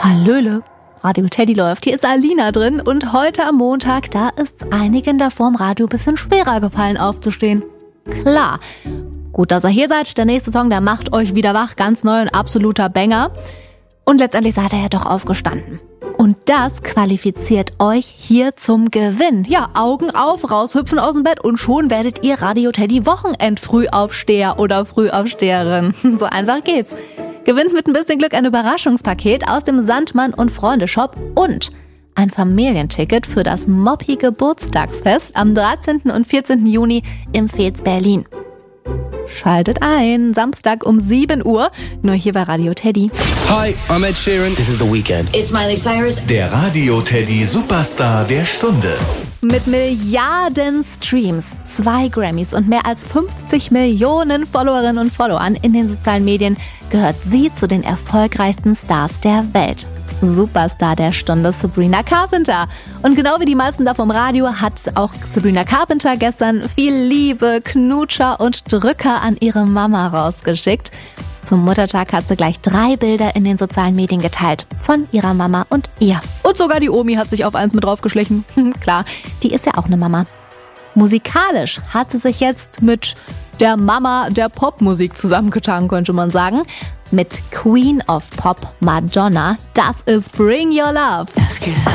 Hallöle, Radio Teddy läuft. Hier ist Alina drin und heute am Montag, da ist einigen da vorm Radio ein bisschen schwerer gefallen aufzustehen. Klar. Gut, dass ihr hier seid. Der nächste Song, der macht euch wieder wach. Ganz neu und absoluter Banger. Und letztendlich seid ihr ja doch aufgestanden. Und das qualifiziert euch hier zum Gewinn. Ja, Augen auf, raushüpfen aus dem Bett und schon werdet ihr Radio Teddy Wochenend-Frühaufsteher oder Frühaufsteherin. So einfach geht's. Gewinnt mit ein bisschen Glück ein Überraschungspaket aus dem Sandmann und Freunde Shop und ein Familienticket für das Moppi Geburtstagsfest am 13. und 14. Juni im Fez Berlin. Schaltet ein, Samstag um 7 Uhr, nur hier bei Radio Teddy. Hi, I'm Ed Sheeran. This is The Weeknd. It's Miley Cyrus. Der Radio Teddy Superstar der Stunde. Mit Milliarden Streams, 2 Grammys und mehr als 50 Millionen Followerinnen und Followern in den sozialen Medien gehört sie zu den erfolgreichsten Stars der Welt. Superstar der Stunde Sabrina Carpenter. Und genau wie die meisten da vom Radio hat auch Sabrina Carpenter gestern viel Liebe, Knutscher und Drücker an ihre Mama rausgeschickt. Zum Muttertag hat sie gleich 3 Bilder in den sozialen Medien geteilt. Von ihrer Mama und ihr. Und sogar die Omi hat sich auf eins mit draufgeschlichen. Klar, die ist ja auch eine Mama. Musikalisch hat sie sich jetzt mit der Mama der Popmusik zusammengetan, könnte man sagen. Mit Queen of Pop Madonna. Das ist Bring Your Love. Ask yourself,